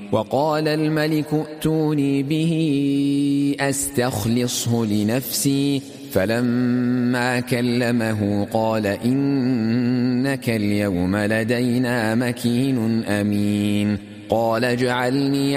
وقال الملك ائتوني به أستخلصه لنفسي، فلما كلمه قال إنك اليوم لدينا مكين أمين. قال اجعلني